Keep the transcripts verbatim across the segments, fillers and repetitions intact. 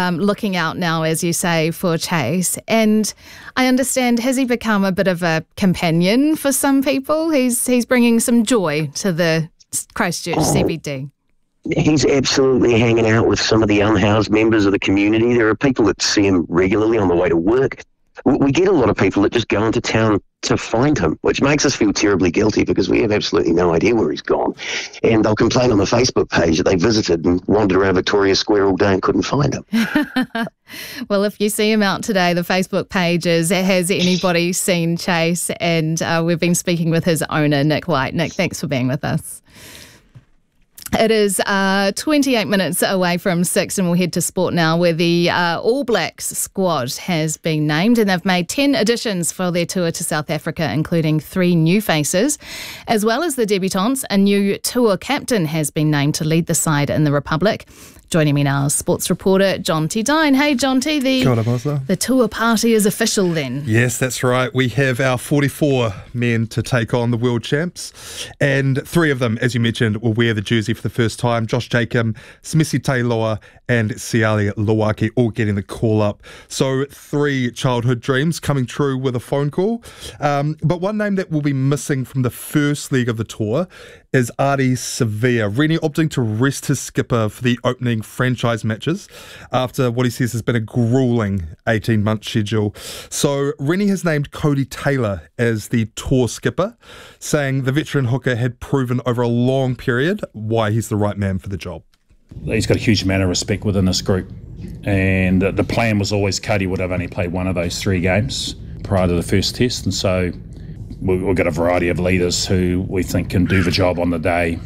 um, looking out now, as you say, for Chase. And I understand, has he become a bit of a companion for some people? He's he's bringing some joy to the Christchurch oh. C B D. He's absolutely hanging out with some of the unhoused members of the community. There are people that see him regularly on the way to work. We get a lot of people that just go into town to find him, which makes us feel terribly guilty because we have absolutely no idea where he's gone. And they'll complain on the Facebook page that they visited and wandered around Victoria Square all day and couldn't find him. Well, if you see him out today, the Facebook page is, has anybody seen Chase? And uh, we've been speaking with his owner, Nick White. Nick, thanks for being with us. It is uh, twenty-eight minutes away from six, and we'll head to sport now, where the uh, All Blacks squad has been named, and they've made ten additions for their tour to South Africa, including three new faces. As well as the debutants, a new tour captain has been named to lead the side in the Republic. Joining me now is sports reporter Jonty Dine. Hey, Jonty, the, the tour party is official then. Yes, that's right. We have our forty-four men to take on the world champs, and three of them, as you mentioned, will wear the jersey for the first time. Josh Jacob, Smissi Tailoa and Siali Lowaki all getting the call up. So three childhood dreams coming true with a phone call. Um, but one name that will be missing from the first leg of the tour is Ardie Savea. Rennie opting to rest his skipper for the opening franchise matches after what he says has been a gruelling eighteen-month schedule. So Rennie has named Cody Taylor as the tour skipper, saying the veteran hooker had proven over a long period why he's the right man for the job. He's got a huge amount of respect within this group, and the plan was always Cody would have only played one of those three games prior to the first test, and so we've got a variety of leaders who we think can do the job on the day.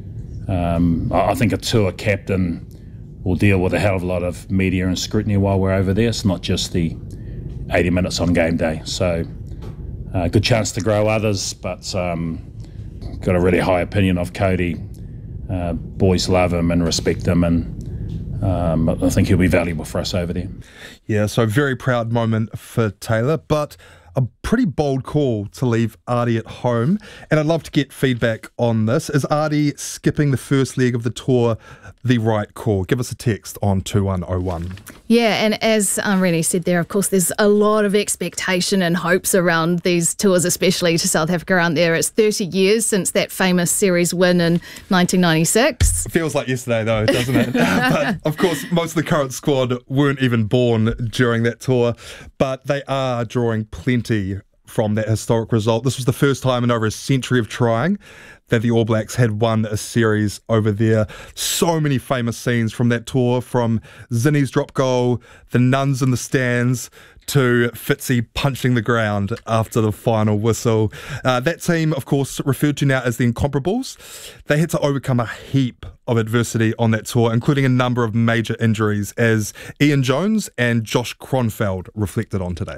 Um, I think a tour captain will deal with a hell of a lot of media and scrutiny while we're over there. It's not just the eighty minutes on game day. So uh, good chance to grow others, but um, got a really high opinion of Cody. Uh, boys love him and respect him, and um, I think he'll be valuable for us over there. Yeah, so very proud moment for Taylor, but a pretty bold call to leave Ardie at home. And I'd love to get feedback on this. Is Ardie skipping the first leg of the tour the right call? Give us a text on two one oh one. Yeah, and as um, Rennie said there, of course, there's a lot of expectation and hopes around these tours, especially to South Africa, aren't there? It's thirty years since that famous series win in nineteen ninety-six. It feels like yesterday, though, doesn't it? But, of course, most of the current squad weren't even born during that tour, but they are drawing plenty from that historic result. This was the first time in over a century of trying that the All Blacks had won a series over there. So many famous scenes from that tour, from Zinni's drop goal, the nuns in the stands, to Fitzy punching the ground after the final whistle. Uh, that team, of course, referred to now as the Incomparables, they had to overcome a heap of adversity on that tour, including a number of major injuries, as Ian Jones and Josh Kronfeld reflected on today.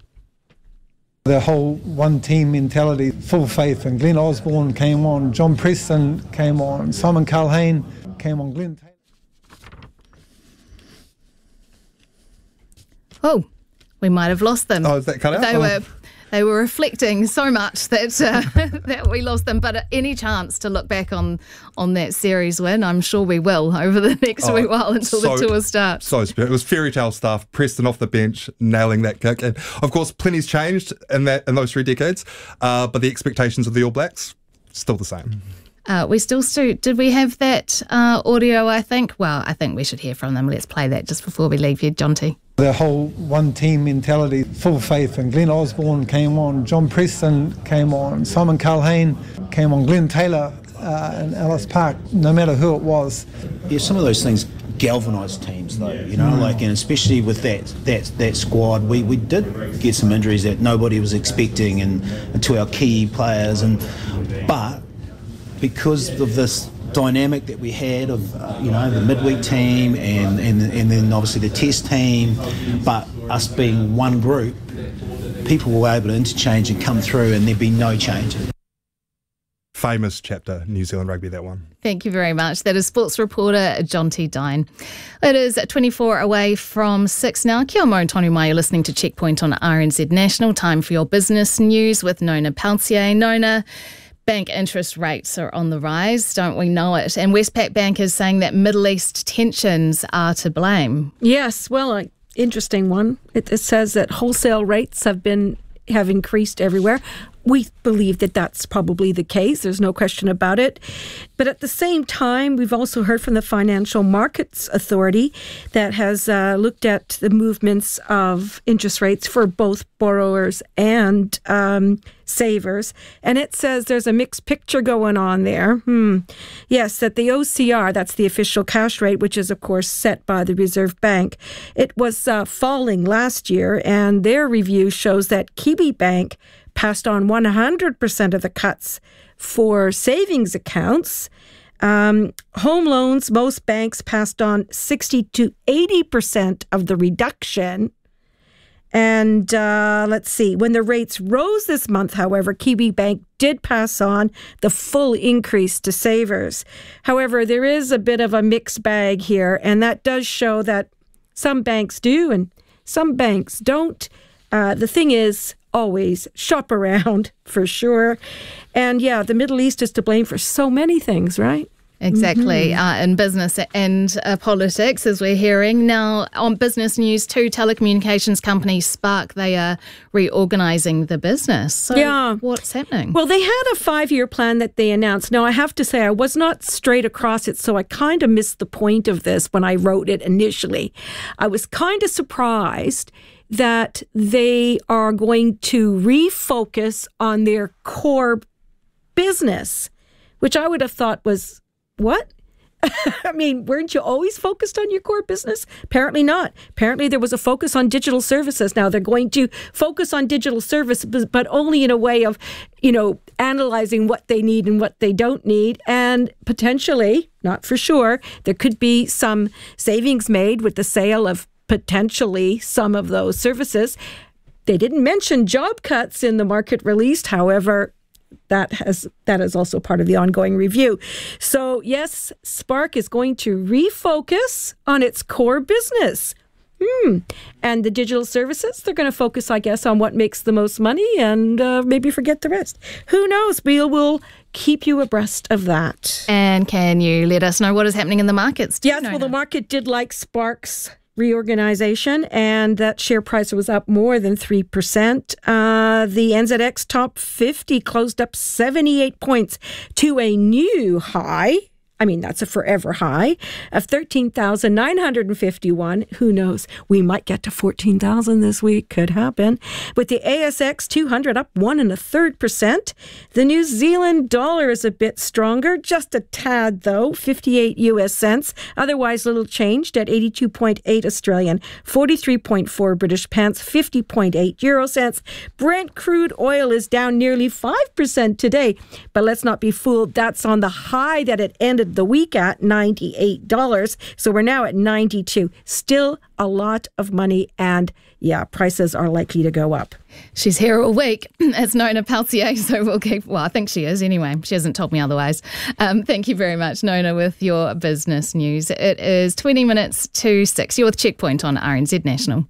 The whole one-team mentality, full faith, and Glenn Osborne came on, John Preston came on, Simon Culhane came on, Glenn Taylor. Oh, we might have lost them. Oh, is that cut out? They oh. were they were reflecting so much that uh, that we lost them. But any chance to look back on on that series win, I'm sure we will over the next oh, wee while until so, the tour starts. So it was fairy tale stuff. Preston off the bench, nailing that kick. And of course, plenty's changed in that in those three decades, uh, but the expectations of the All Blacks still the same. Uh, we still stu- did we have that uh, audio, I think? Well, I think we should hear from them. Let's play that just before we leave you, Jonty. The whole one-team mentality, full faith, and Glenn Osborne came on, John Preston came on, Simon Culhane came on, Glenn Taylor uh, and Ellis Park, no matter who it was. Yeah, some of those things galvanise teams, though, you know, mm. like, and especially with that that that squad, we, we did get some injuries that nobody was expecting, and, and to our key players, and but because of this dynamic that we had of uh, you know the midweek team and, and and then obviously the test team, but us being one group, people were able to interchange and come through, and there'd be no change. Famous chapter, New Zealand rugby, that one. Thank you very much. That is sports reporter Jonty Dine. It is twenty-four away from six now. Kia ora tonu mai, you're listening to Checkpoint on R N Z National. Time for your business news with Nona Peltier. Nona, Bank interest rates are on the rise, don't we know it? And Westpac Bank is saying that Middle East tensions are to blame. Yes, well, an interesting one. It, it says that wholesale rates have been have increased everywhere. We believe that that's probably the case. There's no question about it. But at the same time, we've also heard from the Financial Markets Authority that has uh, looked at the movements of interest rates for both borrowers and um, savers. And it says there's a mixed picture going on there. Hmm. Yes, that the O C R, that's the official cash rate, which is, of course, set by the Reserve Bank, it was uh, falling last year. And their review shows that Kiwi Bank passed on one hundred percent of the cuts for savings accounts. Um, home loans, most banks passed on sixty to eighty percent of the reduction. And uh, let's see, when the rates rose this month, however, Kiwi Bank did pass on the full increase to savers. However, there is a bit of a mixed bag here, and that does show that some banks do and some banks don't. Uh, the thing is, always shop around for sure. And yeah, the Middle East is to blame for so many things, right? Exactly, Mm-hmm. uh, in business and uh, politics, as we're hearing. Now, on business news too, telecommunications company Spark, they are reorganising the business. So Yeah. what's happening? Well, they had a five-year plan that they announced. Now, I have to say, I was not straight across it, so I kind of missed the point of this when I wrote it initially. I was kind of surprised that they are going to refocus on their core business, which I would have thought was, what? I mean, weren't you always focused on your core business? Apparently not. Apparently there was a focus on digital services. Now they're going to focus on digital services, but only in a way of, you know, analyzing what they need and what they don't need. And potentially, not for sure, there could be some savings made with the sale of potentially some of those services. They didn't mention job cuts in the market released, however, that has that is also part of the ongoing review. So yes, Spark is going to refocus on its core business. Hmm. And the digital services, they're going to focus, I guess, on what makes the most money and uh, maybe forget the rest. Who knows? We will keep you abreast of that. And can you let us know what is happening in the markets? Do you Yes, know well, the now? market did like Spark's reorganization, and that share price was up more than three percent. Uh, the N Z X Top fifty closed up seventy-eight points to a new high. I mean, that's a forever high of thirteen thousand nine hundred fifty-one. Who knows? We might get to fourteen thousand this week. Could happen. With the A S X two hundred up one and a third percent. The New Zealand dollar is a bit stronger, just a tad though, fifty-eight U S cents. Otherwise, little changed at eighty-two point eight Australian, forty-three point four British pence, fifty point eight euro cents. Brent crude oil is down nearly five percent today. But let's not be fooled. That's on the high that it ended the week at, ninety-eight dollars. So we're now at ninety-two. Still a lot of money, and yeah, prices are likely to go up. She's here all week. It's Nona Peltier, so we'll keep, well, I think she is anyway. She hasn't told me otherwise. Um, thank you very much, Nona, with your business news. It is twenty minutes to six. You're with Checkpoint on R N Z National.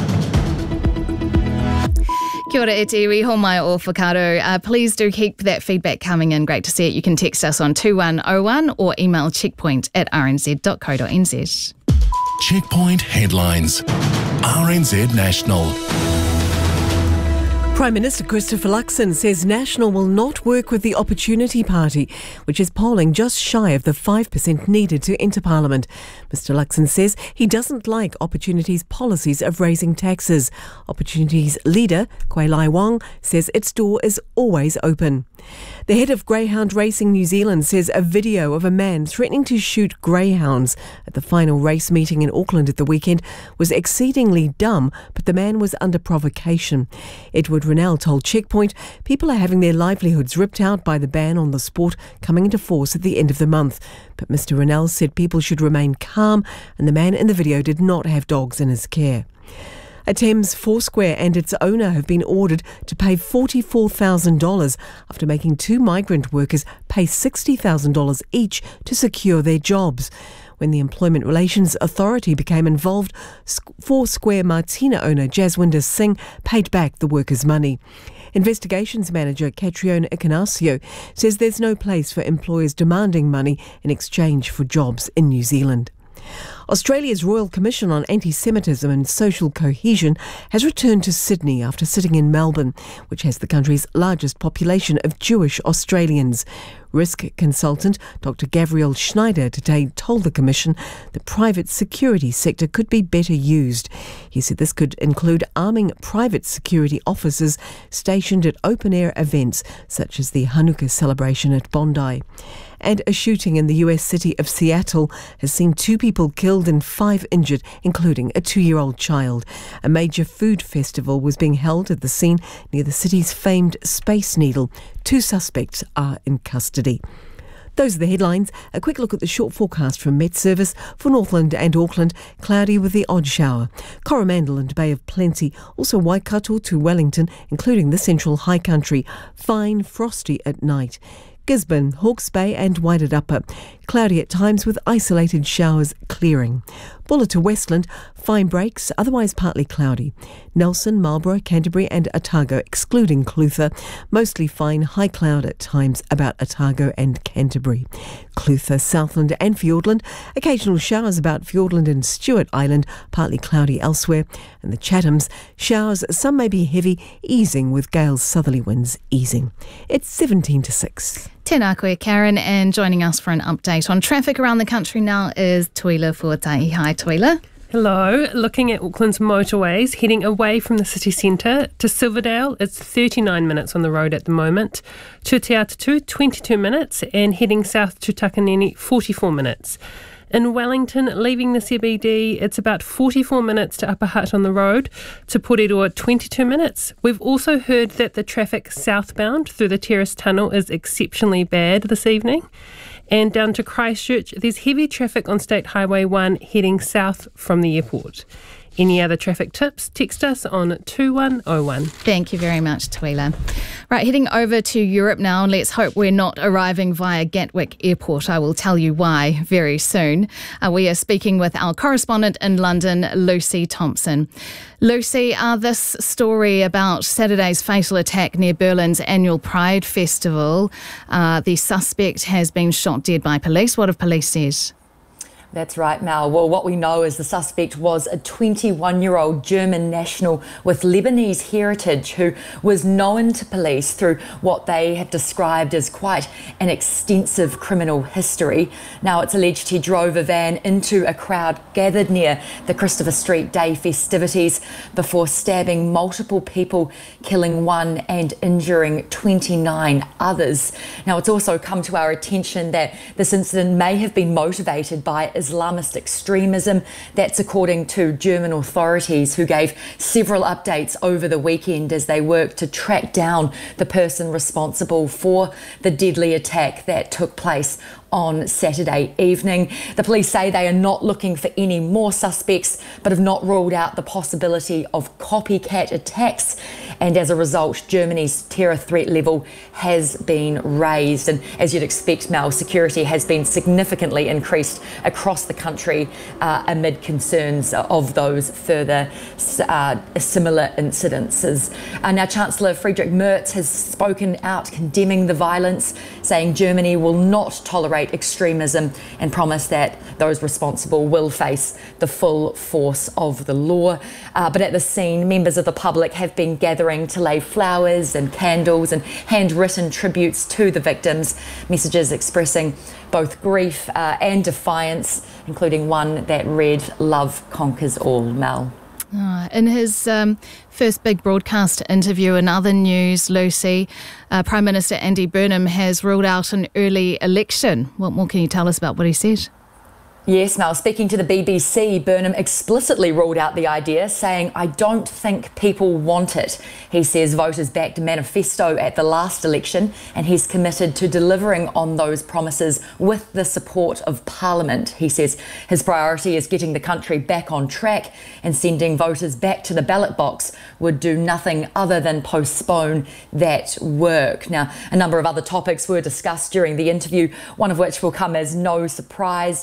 Kia ora e te iwi, homai o whakaaro. Uh, please do keep that feedback coming in. Great to see it. You can text us on two one oh one or email checkpoint at r n z dot co dot n z. Checkpoint headlines. R N Z National. Prime Minister Christopher Luxon says National will not work with the Opportunity Party, which is polling just shy of the five percent needed to enter Parliament. Mister Luxon says he doesn't like Opportunity's policies of raising taxes. Opportunity's leader, Kwai Lai Wong, says its door is always open. The head of Greyhound Racing New Zealand says a video of a man threatening to shoot greyhounds at the final race meeting in Auckland at the weekend was exceedingly dumb, but the man was under provocation. Edward Rennell told Checkpoint people are having their livelihoods ripped out by the ban on the sport coming into force at the end of the month. But Mister Rennell said people should remain calm, and the man in the video did not have dogs in his care. A Thames Foursquare and its owner have been ordered to pay forty-four thousand dollars after making two migrant workers pay sixty thousand dollars each to secure their jobs. When the Employment Relations Authority became involved, Foursquare Martina owner Jaswinder Singh paid back the workers' money. Investigations Manager Catriona Icanasio says there's no place for employers demanding money in exchange for jobs in New Zealand. Australia's Royal Commission on Anti-Semitism and Social Cohesion has returned to Sydney after sitting in Melbourne, which has the country's largest population of Jewish Australians. Risk consultant Doctor Gabriel Schneider today told the Commission the private security sector could be better used. He said this could include arming private security officers stationed at open-air events such as the Hanukkah celebration at Bondi. And a shooting in the U S city of Seattle has seen two people killed and five injured, including a two-year-old child. A major food festival was being held at the scene near the city's famed Space Needle. Two suspects are in custody. Those are the headlines. A quick look at the short forecast from Met Service for Northland and Auckland. Cloudy with the odd shower. Coromandel and Bay of Plenty. Also Waikato to Wellington, including the central high country. Fine, frosty at night. Gisborne, Hawke's Bay and Wairarapa. Cloudy at times with isolated showers clearing. Bulla to Westland, fine breaks, otherwise partly cloudy. Nelson, Marlborough, Canterbury and Otago, excluding Clutha. Mostly fine, high cloud at times about Otago and Canterbury. Clutha, Southland and Fiordland. Occasional showers about Fiordland and Stewart Island, partly cloudy elsewhere. And the Chathams, showers, some may be heavy, easing with gales southerly winds easing. It's seventeen to six. Tēnā koe, Karen, and joining us for an update on traffic around the country now is Tuila Fuatai. Hi, Tuila. Hello. Looking at Auckland's motorways, heading away from the city centre to Silverdale, it's thirty-nine minutes on the road at the moment. To Te Atatū, twenty-two minutes, and heading south to Takanini, forty-four minutes. In Wellington, leaving the C B D, it's about forty-four minutes to Upper Hutt on the road. To Porirua, twenty-two minutes. We've also heard that the traffic southbound through the Terrace Tunnel is exceptionally bad this evening. And down to Christchurch, there's heavy traffic on State Highway one heading south from the airport. Any other traffic tips, text us on two one oh one. Thank you very much, Tuila. Right, heading over to Europe now, and let's hope we're not arriving via Gatwick Airport. I will tell you why very soon. Uh, we are speaking with our correspondent in London, Lucy Thompson. Lucy, uh, this story about Saturday's fatal attack near Berlin's annual Pride Festival, uh, the suspect has been shot dead by police. What have police said? That's right, Mel. Well, what we know is the suspect was a twenty-one-year-old German national with Lebanese heritage who was known to police through what they have described as quite an extensive criminal history. Now, it's alleged he drove a van into a crowd gathered near the Christopher Street Day festivities before stabbing multiple people, killing one and injuring twenty-nine others. Now, it's also come to our attention that this incident may have been motivated by Islamist extremism. That's according to German authorities, who gave several updates over the weekend as they worked to track down the person responsible for the deadly attack that took place on Saturday evening. The police say they are not looking for any more suspects, but have not ruled out the possibility of copycat attacks. And as a result, Germany's terror threat level has been raised. And as you'd expect, Mel, security has been significantly increased across the country uh, amid concerns of those further uh, similar incidences. Uh, now, Chancellor Friedrich Merz has spoken out condemning the violence, saying Germany will not tolerate extremism and promise that those responsible will face the full force of the law. Uh, but at the scene, members of the public have been gathering to lay flowers and candles and handwritten tributes to the victims, messages expressing both grief uh, and defiance, including one that read, "Love conquers all," Mel. Oh, in his um, first big broadcast interview in other news, Lucy, uh, Prime Minister Andy Burnham has ruled out an early election. What more can you tell us about what he said? Yes, Mel, speaking to the B B C, Burnham explicitly ruled out the idea, saying, "I don't think people want it." He says voters backed a manifesto at the last election and he's committed to delivering on those promises with the support of Parliament. He says his priority is getting the country back on track, and sending voters back to the ballot box would do nothing other than postpone that work. Now, a number of other topics were discussed during the interview, one of which will come as no surprise. U S President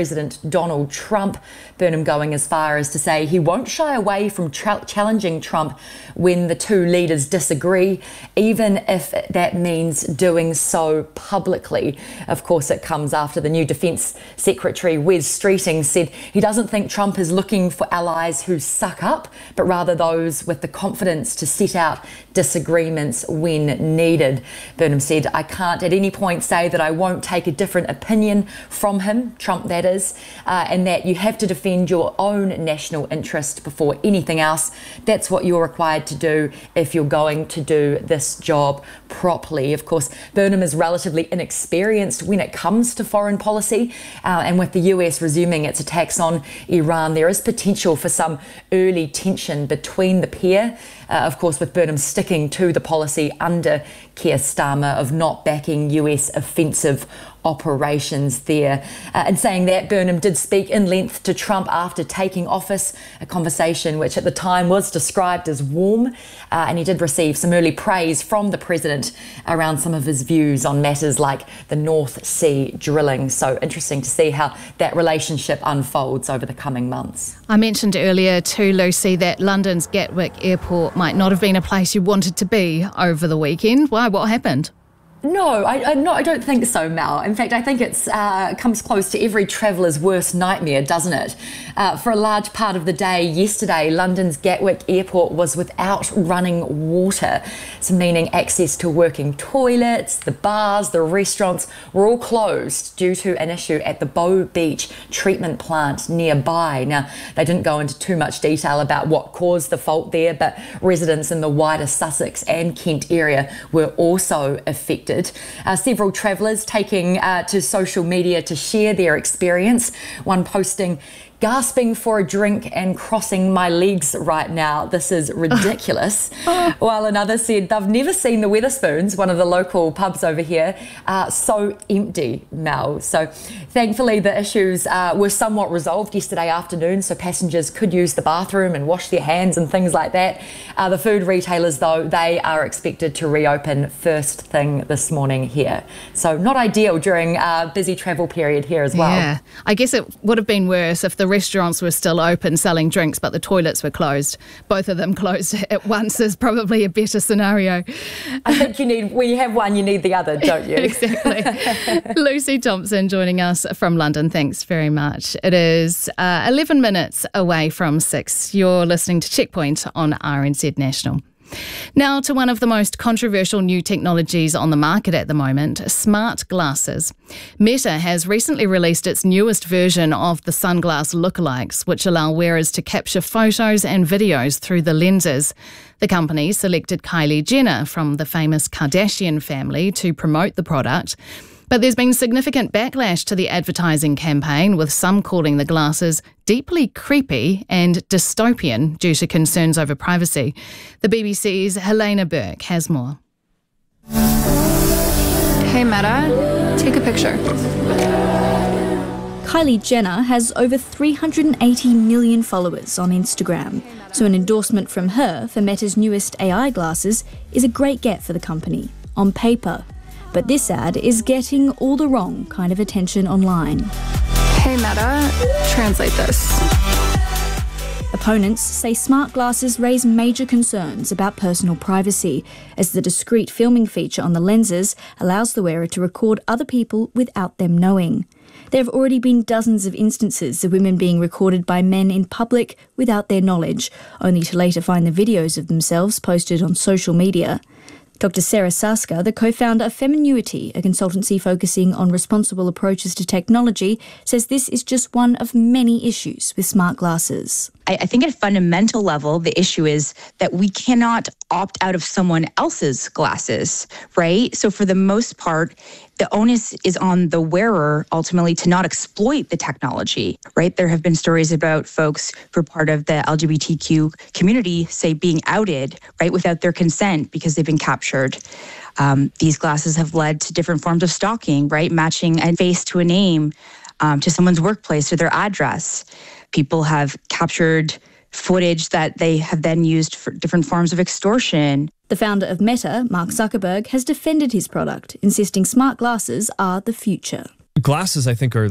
President Donald Trump. Burnham going as far as to say he won't shy away from tra- challenging Trump when the two leaders disagree, even if that means doing so publicly. Of course, it comes after the new Defence Secretary Wes Streeting said he doesn't think Trump is looking for allies who suck up, but rather those with the confidence to set out disagreements when needed. Burnham said, I can't at any point say that I won't take a different opinion from him, Trump that is, uh, and that you have to defend your own national interest before anything else. That's what you're required to do if you're going to do this job properly. Of course, Burnham is relatively inexperienced when it comes to foreign policy, uh, and with the U S resuming its attacks on Iran, there is potential for some early tension between the pair. Uh, of course, with Burnham sticking to the policy under Keir Starmer of not backing U S offensive operations there. Uh, and saying that, Burnham did speak in length to Trump after taking office, a conversation which at the time was described as warm, uh, and he did receive some early praise from the president around some of his views on matters like the North Sea drilling. So interesting to see how that relationship unfolds over the coming months. I mentioned earlier too, Lucy, that London's Gatwick Airport might not have been a place you wanted to be over the weekend. Why? What happened? No, I, I, no, I don't think so, Mal. In fact, I think it uh, comes close to every traveller's worst nightmare, doesn't it? Uh, for a large part of the day yesterday, London's Gatwick Airport was without running water, so meaning access to working toilets, the bars, the restaurants were all closed due to an issue at the Bow Beach treatment plant nearby. Now, they didn't go into too much detail about what caused the fault there, but residents in the wider Sussex and Kent area were also affected. Uh, several travellers taking uh, to social media to share their experience. One posting, gasping for a drink and crossing my legs right now. This is ridiculous. While another said they've never seen the Wetherspoons, one of the local pubs over here, uh, so empty, Mel. So thankfully the issues uh, were somewhat resolved yesterday afternoon, so passengers could use the bathroom and wash their hands and things like that. Uh, the food retailers, though, they are expected to reopen first thing this morning here. So not ideal during a busy travel period here as well. Yeah, I guess it would have been worse if the restaurants were still open selling drinks but the toilets were closed. Both of them closed at once is probably a better scenario. I think you need, when you have one, you need the other, don't you? Exactly. Lucy Thompson joining us from London. Thanks very much. It is uh, eleven minutes away from six. You're listening to Checkpoint on R N Z National. Now to one of the most controversial new technologies on the market at the moment, smart glasses. Meta has recently released its newest version of the sunglass lookalikes, which allow wearers to capture photos and videos through the lenses. The company selected Kylie Jenner from the famous Kardashian family to promote the product. But there's been significant backlash to the advertising campaign, with some calling the glasses deeply creepy and dystopian due to concerns over privacy. The B B C's Helena Burke has more. Hey Meta, take a picture. Kylie Jenner has over three hundred eighty million followers on Instagram, so an endorsement from her for Meta's newest A I glasses is a great get for the company, on paper. But this ad is getting all the wrong kind of attention online. Hey Meta, translate this. Opponents say smart glasses raise major concerns about personal privacy, as the discrete filming feature on the lenses allows the wearer to record other people without them knowing. There have already been dozens of instances of women being recorded by men in public without their knowledge, only to later find the videos of themselves posted on social media. Doctor Sarah Saska, the co-founder of Feminuity, a consultancy focusing on responsible approaches to technology, says this is just one of many issues with smart glasses. I, I think at a fundamental level, the issue is that we cannot opt out of someone else's glasses, right? So for the most part, the onus is on the wearer ultimately to not exploit the technology, right? There have been stories about folks who are part of the L G B T Q community, say, being outed, right, without their consent because they've been captured. Um, these glasses have led to different forms of stalking, right? Matching a face to a name, um, to someone's workplace or their address. People have captured footage that they have then used for different forms of extortion. The founder of Meta, Mark Zuckerberg, has defended his product, insisting smart glasses are the future. Glasses, I think, are like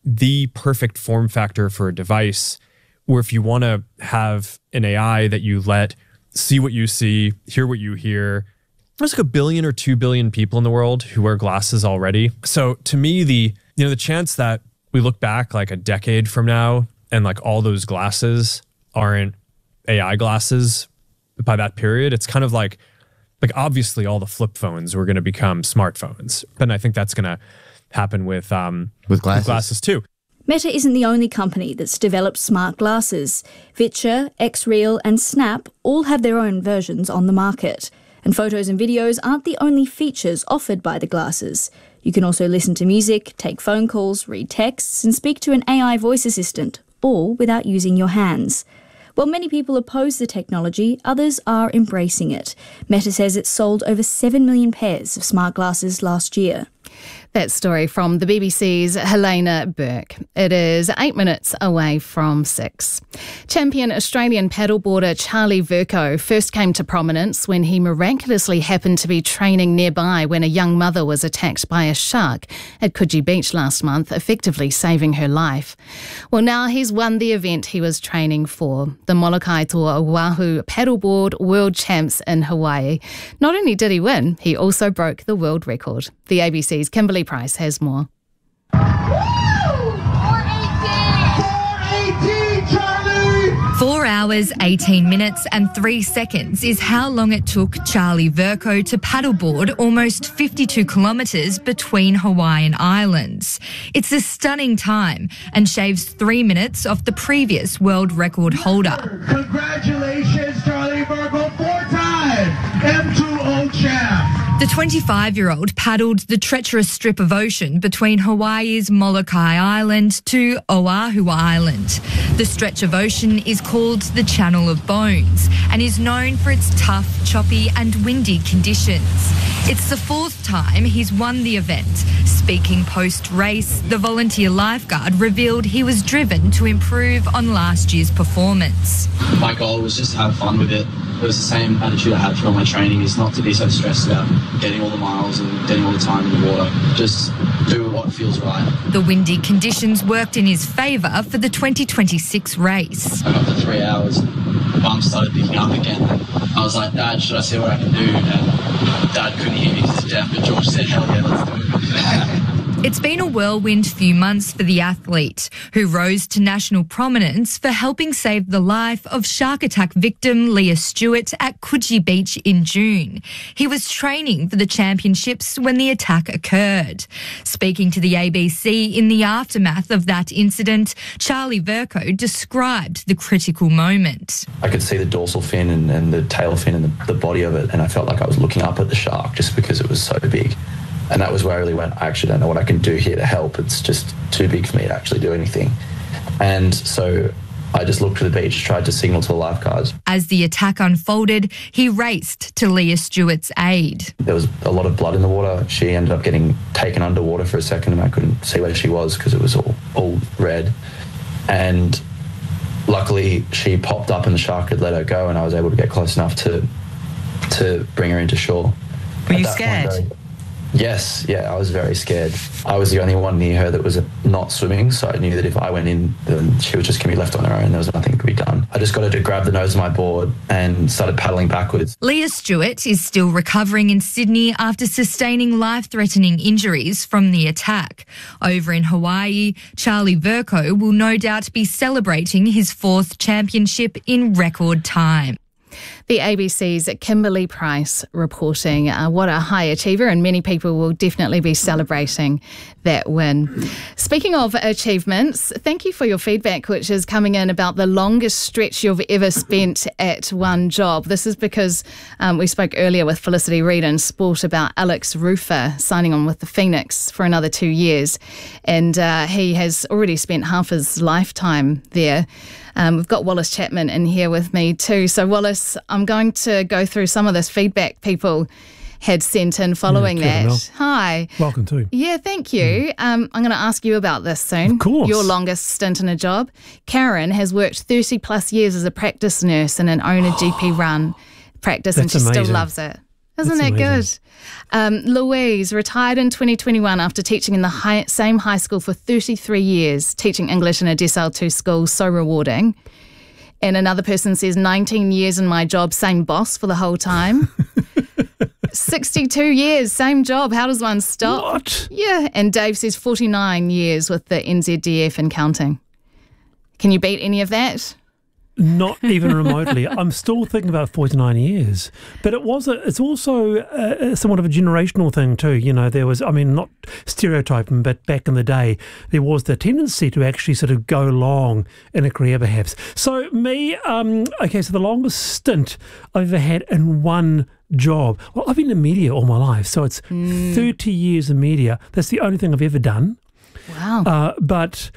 the perfect form factor for a device where if you want to have an A I that you let see what you see, hear what you hear, there's like a billion or two billion people in the world who wear glasses already. So to me, the you know the chance that we look back like a decade from now and like all those glasses aren't A I glasses by that period, it's kind of like like obviously all the flip phones were going to become smartphones. And I think that's going to happen with um with glasses. with glasses too. Meta isn't the only company that's developed smart glasses. Vitcher, Xreal and Snap all have their own versions on the market. And photos and videos aren't the only features offered by the glasses. You can also listen to music, take phone calls, read texts and speak to an A I voice assistant, all without using your hands. While many people oppose the technology, others are embracing it. Meta says it sold over seven million pairs of smart glasses last year. That story from the B B C's Helena Burke. It is eight minutes away from six. Champion Australian paddleboarder Charlie Vercoe first came to prominence when he miraculously happened to be training nearby when a young mother was attacked by a shark at Coogee Beach last month, effectively saving her life. Well, now he's won the event he was training for, the Molokai Toa Oahu Paddleboard World Champs in Hawaii. Not only did he win, he also broke the world record. The A B C's Kimberly Price has more. Four hours, eighteen minutes and three seconds is how long it took Charlie Vercoe to paddleboard almost fifty-two kilometres between Hawaiian islands. It's a stunning time and shaves three minutes off the previous world record holder. Congratulations, Charlie Vercoe, four-time M two O champ. The twenty-five-year-old paddled the treacherous strip of ocean between Hawaii's Molokai Island to Oahu Island. The stretch of ocean is called the Channel of Bones and is known for its tough, choppy and windy conditions. It's the fourth time he's won the event. Speaking post-race, the volunteer lifeguard revealed he was driven to improve on last year's performance. My goal was just to have fun with it. It was the same attitude I had throughout my training, is not to be so stressed about getting all the miles and getting all the time in the water. Just do what feels right. The windy conditions worked in his favour for the twenty twenty-six race. I got to three hours, the bump started picking up again. I was like, Dad, should I see what I can do? And Dad couldn't hear me because he's deaf, but George said, hell yeah, let's do it. It's been a whirlwind few months for the athlete, who rose to national prominence for helping save the life of shark attack victim Leah Stewart at Coogee Beach in June. He was training for the championships when the attack occurred. Speaking to the A B C in the aftermath of that incident, Charlie Vercoe described the critical moment. I could see the dorsal fin and, and the tail fin and the, the body of it, and I felt like I was looking up at the shark just because it was so big. And that was where I really went, I actually don't know what I can do here to help. It's just too big for me to actually do anything. And so I just looked to the beach, tried to signal to the lifeguards. As the attack unfolded, he raced to Leah Stewart's aid. There was a lot of blood in the water. She ended up getting taken underwater for a second and I couldn't see where she was because it was all, all red. And luckily she popped up and the shark had let her go and I was able to get close enough to, to bring her into shore. Were you scared? Point, Yes, yeah, I was very scared. I was the only one near her that was not swimming, so I knew that if I went in, then she was just going to be left on her own. There was nothing to be done. I just got her to grab the nose of my board and started paddling backwards. Leah Stewart is still recovering in Sydney after sustaining life-threatening injuries from the attack. Over in Hawaii, Charlie Vercoe will no doubt be celebrating his fourth championship in record time. The A B C's Kimberly Price reporting. Uh, what a high achiever, and many people will definitely be celebrating that win. Speaking of achievements, thank you for your feedback, which is coming in about the longest stretch you've ever spent at one job. This is because um, we spoke earlier with Felicity Reid in Sport about Alex Rufer signing on with the Phoenix for another two years, and uh, he has already spent half his lifetime there. Um, we've got Wallace Chapman in here with me too. So Wallace, I'm going to go through some of this feedback people had sent in following yeah, that. Hi. Welcome too. Yeah, thank you. Mm. Um, I'm going to ask you about this soon. Of course. Your longest stint in a job. Karen has worked thirty plus years as a practice nurse in an owner G P run practice and she amazing. still loves it. Isn't That's that amazing. good? Um, Louise retired in twenty twenty-one after teaching in the high, same high school for thirty-three years, teaching English in a Decile two school, so rewarding. And another person says, nineteen years in my job, same boss for the whole time. sixty-two years, same job. How does one stop? What? Yeah. And Dave says forty-nine years with the N Z D F and counting. Can you beat any of that? Not even remotely. I'm still thinking about forty-nine years. But it was a, it's also a, somewhat of a generational thing too. You know, there was, I mean, not stereotyping, but back in the day, there was the tendency to actually sort of go long in a career perhaps. So me, um, okay, so the longest stint I've ever had in one job. Well, I've been in media all my life, so it's mm. thirty years in media. That's the only thing I've ever done. Wow. Uh, but...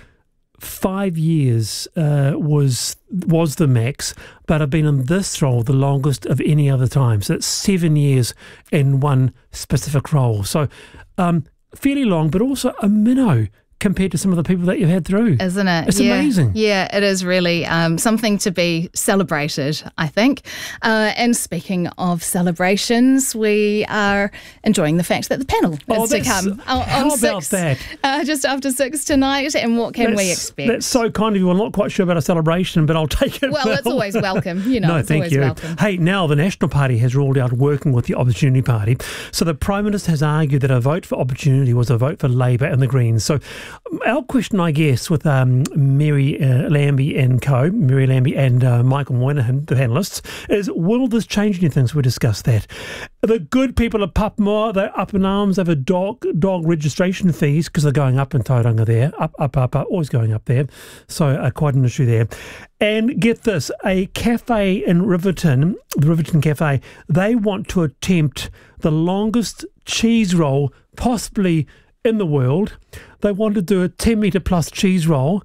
Five years uh, was was the max, but I've been in this role the longest of any other time. So it's seven years in one specific role. So um, fairly long, but also a minnow compared to some of the people that you've had through. Isn't it? It's yeah. amazing. Yeah, it is really um, something to be celebrated, I think. Uh, and speaking of celebrations, we are enjoying the fact that the panel oh, is to come on, how on about six, that? Uh, just after six tonight. And what can that's, we expect? That's so kind of you. I'm not quite sure about a celebration, but I'll take it. Well, now. it's always welcome. You know, no, it's thank always you. welcome. Hey, now the National Party has ruled out working with the Opportunity Party. So the Prime Minister has argued that a vote for Opportunity was a vote for Labour and the Greens. So our question, I guess, with um, Mary uh, Lambie and co, Mary Lambie and uh, Michael Moynihan, the panellists, is will this change anything? So we discussed that. The good people of Papua, they're up in arms over dog dog registration fees because they're going up in Tauranga there, up, up, up, up, always going up there. So uh, quite an issue there. And get this, a cafe in Riverton, the Riverton Cafe, they want to attempt the longest cheese roll possibly in the world. They want to do a ten metre plus cheese roll.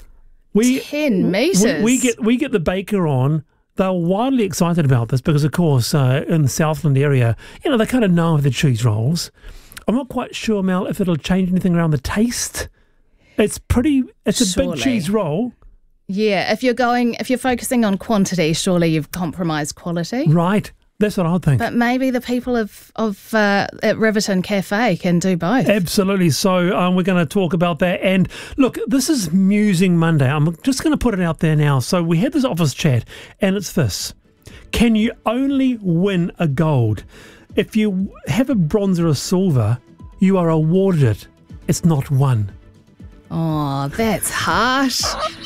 We, ten metres? We, we get we get the baker on. They're wildly excited about this because, of course, uh, in the Southland area, you know, they kind of know the cheese rolls. I'm not quite sure, Mel, if it'll change anything around the taste. It's pretty, it's a Surely. big cheese roll. Yeah, if you're going, if you're focusing on quantity, surely you've compromised quality. Right. That's what I think. But maybe the people of, of uh, at Riverton Cafe can do both. Absolutely. So um, we're going to talk about that. And look, this is Musing Monday. I'm just going to put it out there now. So we had this office chat, and it's this. Can you only win a gold? If you have a bronze or a silver, you are awarded it. It's not won. Oh, that's harsh.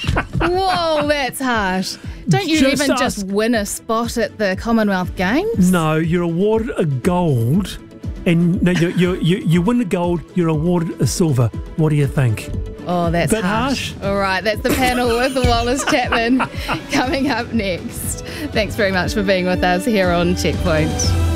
Whoa, that's harsh. Don't you Just even ask- just win a spot at the Commonwealth Games? No, you're awarded a gold, and no, you you you you win the gold. You're awarded a silver. What do you think? Oh, that's Bit harsh. harsh? All right, that's the panel with Wallace Chapman coming up next. Thanks very much for being with us here on Checkpoint.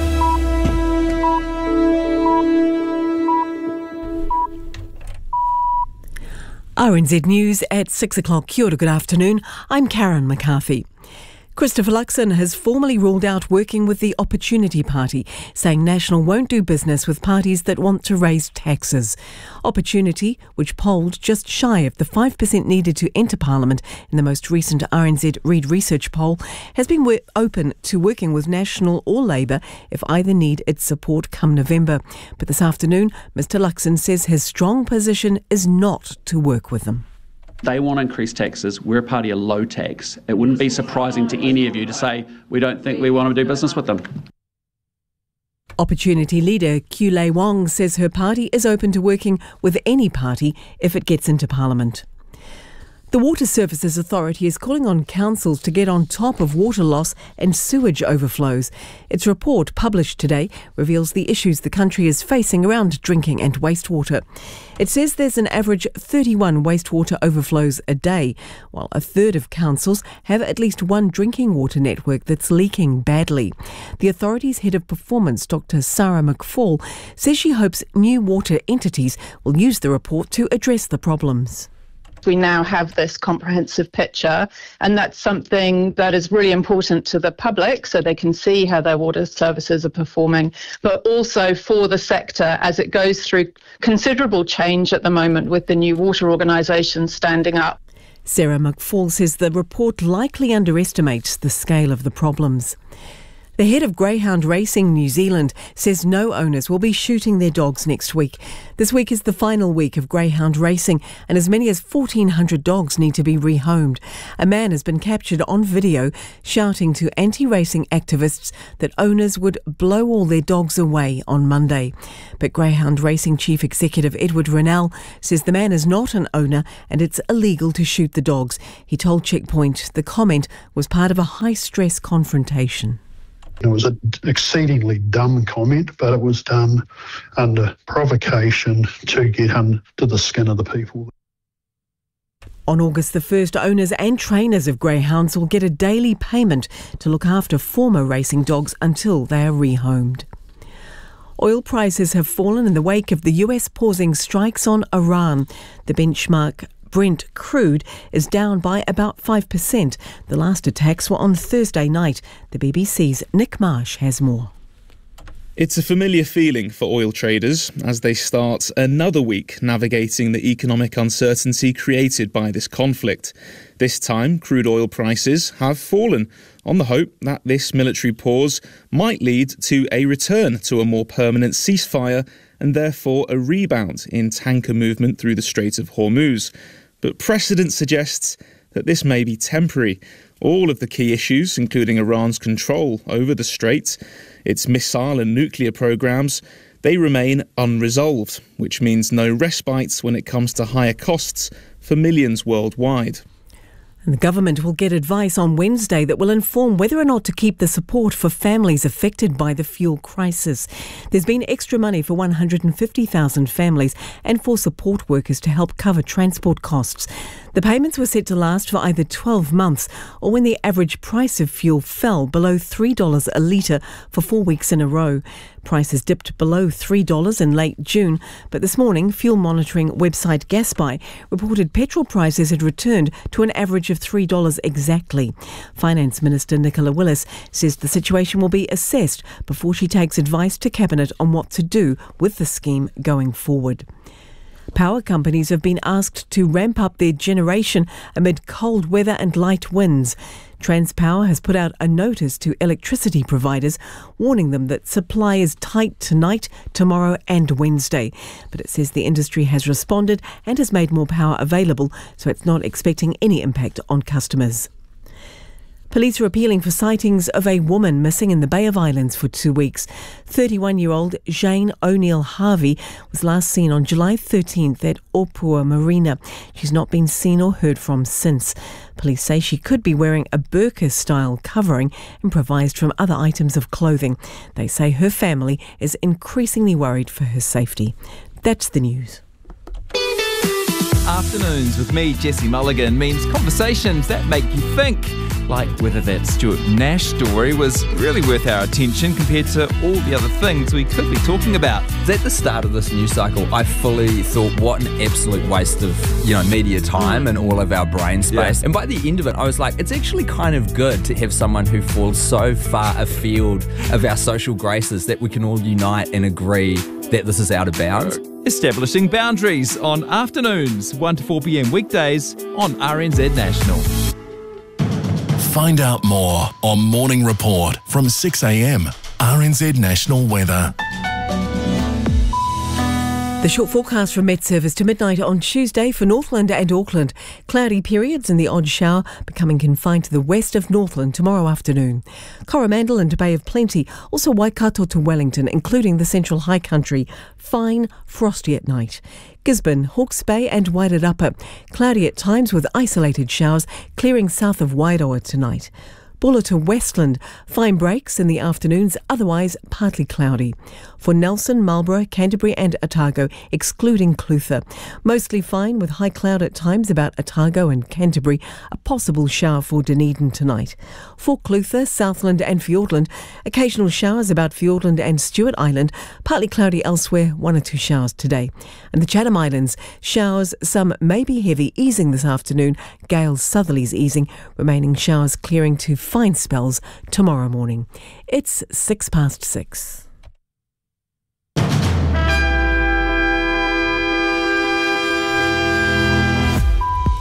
R N Z News at six o'clock. Kia ora, good afternoon. I'm Karen McCarthy. Christopher Luxon has formally ruled out working with the Opportunity Party, saying National won't do business with parties that want to raise taxes. Opportunity, which polled just shy of the five percent needed to enter Parliament in the most recent R N Z Reid Research poll, has been wo- open to working with National or Labour if either need its support come November. But this afternoon, Mr Luxon says his strong position is not to work with them. They want to increase taxes. We're a party of low tax. It wouldn't be surprising to any of you to say we don't think we want to do business with them. Opportunity leader Q Lei Wong says her party is open to working with any party if it gets into Parliament. The Water Services Authority is calling on councils to get on top of water loss and sewage overflows. Its report, published today, reveals the issues the country is facing around drinking and wastewater. It says there's an average thirty-one wastewater overflows a day, while a third of councils have at least one drinking water network that's leaking badly. The authority's head of performance, Doctor Sarah McFall, says she hopes new water entities will use the report to address the problems. We now have this comprehensive picture, and that's something that is really important to the public so they can see how their water services are performing, but also for the sector as it goes through considerable change at the moment with the new water organisations standing up. Sarah McFall says the report likely underestimates the scale of the problems. The head of Greyhound Racing New Zealand says no owners will be shooting their dogs next week. This week is the final week of greyhound racing, and as many as fourteen hundred dogs need to be rehomed. A man has been captured on video shouting to anti-racing activists that owners would blow all their dogs away on Monday. But Greyhound Racing Chief Executive Edward Rennell says the man is not an owner and it's illegal to shoot the dogs. He told Checkpoint the comment was part of a high-stress confrontation. It was an exceedingly dumb comment, but it was done under provocation to get under the skin of the people. On August the first, owners and trainers of greyhounds will get a daily payment to look after former racing dogs until they are rehomed. Oil prices have fallen in the wake of the U S pausing strikes on Iran. The benchmark Brent crude is down by about five percent. The last attacks were on Thursday night. The B B C's Nick Marsh has more. It's a familiar feeling for oil traders as they start another week navigating the economic uncertainty created by this conflict. This time, crude oil prices have fallen on the hope that this military pause might lead to a return to a more permanent ceasefire and therefore a rebound in tanker movement through the Strait of Hormuz. But precedent suggests that this may be temporary. All of the key issues, including Iran's control over the strait, its missile and nuclear programs, they remain unresolved, which means no respite when it comes to higher costs for millions worldwide. And the government will get advice on Wednesday that will inform whether or not to keep the support for families affected by the fuel crisis. There's been extra money for one hundred fifty thousand families and for support workers to help cover transport costs. The payments were set to last for either twelve months or when the average price of fuel fell below three dollars a litre for four weeks in a row. Prices dipped below three dollars in late June, but this morning fuel monitoring website Gasbuy reported petrol prices had returned to an average of three dollars exactly. Finance Minister Nicola Willis says the situation will be assessed before she takes advice to Cabinet on what to do with the scheme going forward. Power companies have been asked to ramp up their generation amid cold weather and light winds. Transpower has put out a notice to electricity providers warning them that supply is tight tonight, tomorrow and Wednesday. But it says the industry has responded and has made more power available, so it's not expecting any impact on customers. Police are appealing for sightings of a woman missing in the Bay of Islands for two weeks. thirty-one-year-old Jane O'Neill Harvey was last seen on July thirteenth at Opua Marina. She's not been seen or heard from since. Police say she could be wearing a burqa-style covering improvised from other items of clothing. They say her family is increasingly worried for her safety. That's the news. Afternoons with me, Jesse Mulligan, means conversations that make you think. Like whether that Stuart Nash story was really worth our attention compared to all the other things we could be talking about. At the start of this news cycle, I fully thought, what an absolute waste of, you know, media time and all of our brain space. Yeah. And by the end of it, I was like, it's actually kind of good to have someone who falls so far afield of our social graces that we can all unite and agree that this is out of bounds. Establishing boundaries on afternoons, one to four p.m. weekdays on R N Z National. Find out more on Morning Report from six a.m. R N Z National Weather. The short forecast from Met Service to midnight on Tuesday for Northland and Auckland. Cloudy periods and the odd shower becoming confined to the west of Northland tomorrow afternoon. Coromandel and Bay of Plenty, also Waikato to Wellington, including the Central High Country. Fine, frosty at night. Gisborne, Hawke's Bay and Wairarapa. Cloudy at times with isolated showers clearing south of Wairoa tonight. Bulla to Westland, fine breaks in the afternoons, otherwise partly cloudy. For Nelson, Marlborough, Canterbury and Otago, excluding Clutha. Mostly fine with high cloud at times about Otago and Canterbury, a possible shower for Dunedin tonight. For Clutha, Southland and Fiordland, occasional showers about Fiordland and Stewart Island, partly cloudy elsewhere, one or two showers today. And the Chatham Islands, showers, some may be heavy, easing this afternoon, gales southerlies easing, remaining showers clearing to fine spells tomorrow morning. It's six past six.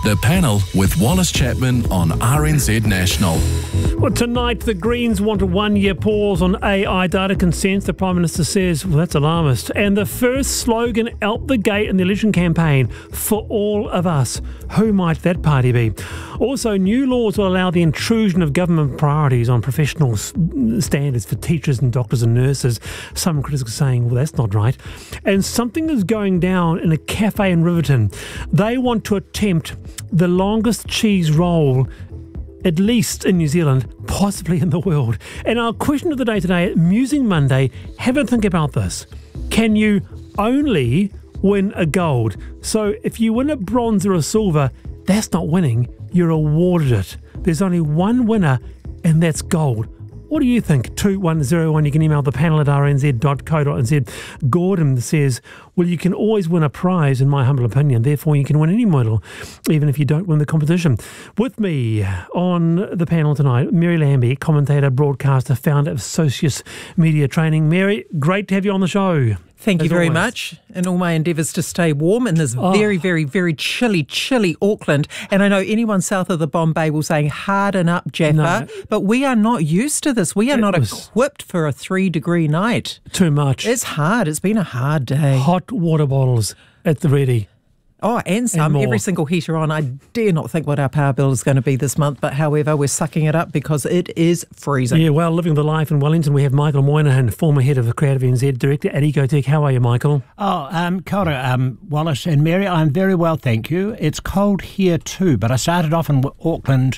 The Panel with Wallace Chapman on R N Z National. Well, tonight the Greens want a one-year pause on A I data consents. The Prime Minister says, well, that's alarmist. And the first slogan out the gate in the election campaign, for all of us. Who might that party be? Also, new laws will allow the intrusion of government priorities on professional standards for teachers and doctors and nurses. Some critics are saying, well, that's not right. And something is going down in a cafe in Riverton. They want to attempt the longest cheese roll, at least in New Zealand, possibly in the world. And our question of the day today, Musing Monday, have a think about this. Can you only win a gold? So if you win a bronze or a silver, that's not winning, you're awarded it. There's only one winner, and that's gold. What do you think? two one zero one. You can email the panel at r n z dot co dot n z. Gordon says, well, you can always win a prize, in my humble opinion. Therefore, you can win any medal, even if you don't win the competition. With me on the panel tonight, Mary Lambie, commentator, broadcaster, founder of Socius Media Training. Mary, great to have you on the show. Thank you As very always. much in all my endeavours to stay warm in this Oh. very, very, very chilly, chilly Auckland. And I know anyone south of the Bombay will say, harden up, Jaffa. No. But we are not used to this. We are It not was- equipped for a three-degree night. Too much. It's hard. It's been a hard day. Hot water bottles at the ready. Oh, and some. more. Every single heater on. I dare not think what our power bill is going to be this month. But however, we're sucking it up because it is freezing. Yeah, well, living the life in Wellington, we have Michael Moynihan, former head of the Creative N Z, director at Ecotech. How are you, Michael? Oh, um, kia ora, um, Wallace and Mary. I'm very well, thank you. It's cold here too, but I started off in Auckland,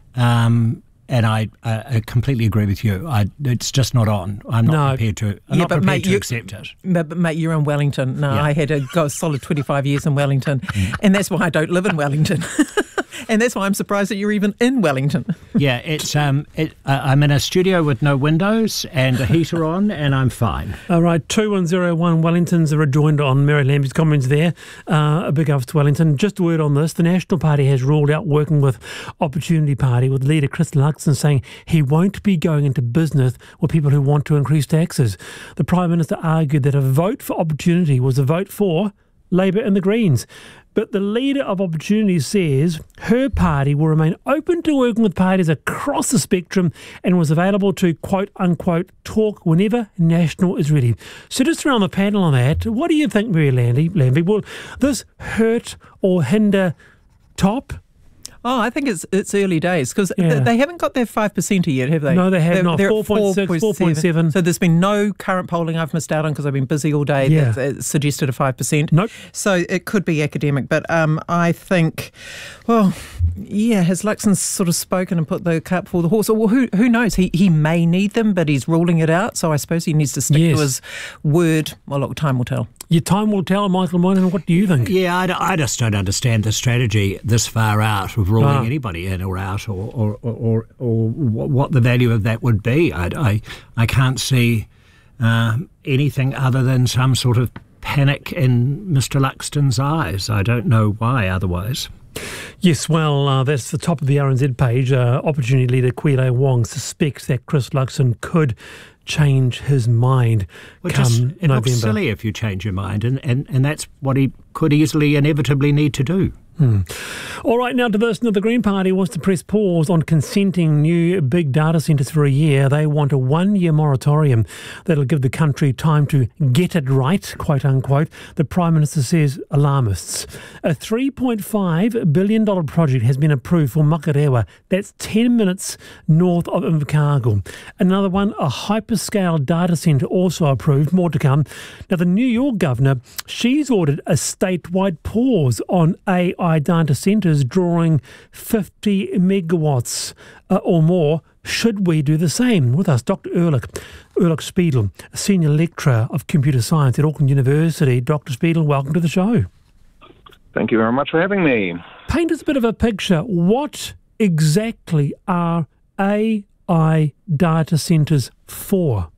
um, and I, I, I completely agree with you. I, it's just not on. I'm not No. prepared to. I'm Yeah, not but prepared mate, to you- accept it. But, but mate, you're in Wellington. No, Yeah. I had a go solid twenty-five years in Wellington, and that's why I don't live in Wellington. And that's why I'm surprised that you're even in Wellington. Yeah, it's um, it, uh, I'm in a studio with no windows and a heater on, and I'm fine. All right, two one zero one Wellington's a rejoinder on Mary Lambie's comments there. Uh, a big ups to Wellington. Just a word on this. The National Party has ruled out working with Opportunity Party, with leader Chris Luxon saying he won't be going into business with people who want to increase taxes. The Prime Minister argued that a vote for Opportunity was a vote for Labour and the Greens. But the leader of Opportunity says her party will remain open to working with parties across the spectrum and was available to, quote unquote, talk whenever National is ready. So just around the panel on that, what do you think, Mary Lambie? Lambie? Will this hurt or hinder Top? Oh, I think it's it's early days because Yeah. they haven't got their five percent yet, have they? No, they have They're- not. they're at four point six, four point seven. So there's been no current polling I've missed out on because I've been busy all day Yeah. that that suggested a five percent. Nope. So it could be academic, but um, I think, well, yeah, has Luxon sort of spoken and put the cart before the horse? Well, who who knows? He he may need them, but he's ruling it out. So I suppose he needs to stick Yes. to his word. Well, look, time will tell. Your time will tell, Michael Moynihan. What do you think? Yeah, I, d- I just don't understand the strategy this far out of ruling Ah. anybody in or out, or or, or, or, or wh- what the value of that would be. I, I, I can't see uh, anything other than some sort of panic in Mister Luxton's eyes. I don't know why otherwise. Yes, well, uh, that's the top of the R N Z page. Uh, Opportunity leader Kwile Wong suspects that Chris Luxon could change his mind Well, come just, it November. looks silly if you change your mind, and, and, and that's what he could easily inevitably need to do. Hmm. All right, now to this. Now, the Green Party wants to press pause on consenting new big data centres for a year. They want a one-year moratorium that'll give the country time to get it right, quote unquote. The Prime Minister says alarmists. A three point five billion dollars project has been approved for Makarewa. That's ten minutes north of Invercargill. Another one, a hyperscale data centre, also approved. More to come. Now, the New York governor, she's ordered a statewide pause on A I data centres drawing fifty megawatts uh, or more. Should we do the same? With us, Doctor Ulrich, Ulrich Spiedel, a senior lecturer of computer science at Auckland University. Doctor Spiedel, welcome to the show. Thank you very much for having me. Paint us a bit of a picture. What exactly are A I data centres for?